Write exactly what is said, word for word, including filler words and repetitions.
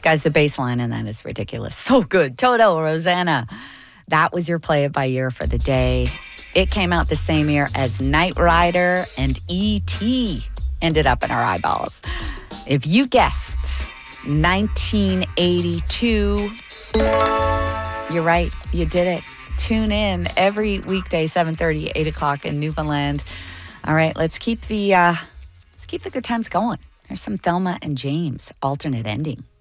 Guys, the bass line in that is ridiculous. So good. Toto, Rosanna. That was your play it by year for the day. It came out the same year as Knight Rider and E T ended up in our eyeballs. If you guessed nineteen eighty-two, you're right. You did it. Tune in every weekday, seven thirty, eight o'clock in Newfoundland. All right, let's keep the uh, let's keep the good times going. There's some Thelma and James alternate ending.